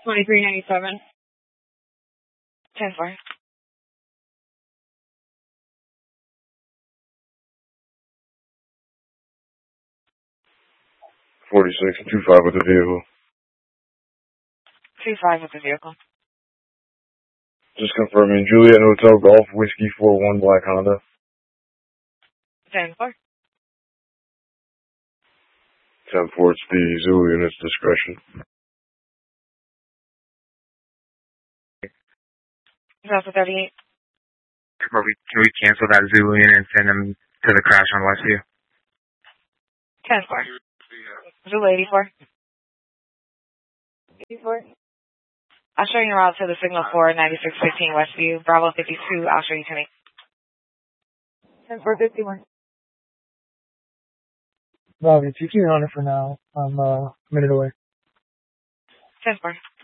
2397. 10-4. 4625 with the vehicle. 25 with the vehicle. Just confirming, Juliet Hotel Golf Whiskey 41 Black Honda. 10-4. 10-4, it's the Zulu unit's discretion. Delta 38. Can we cancel that Zulu unit and send them to the crash on Westview? 10-4. Zulu 84. 84. I'll show you route to the signal for 9615 Westview. Bravo 52, I'll show you 10-8. 10-4-51. Robbie, if you can on it for now, I'm a minute away. 10-4.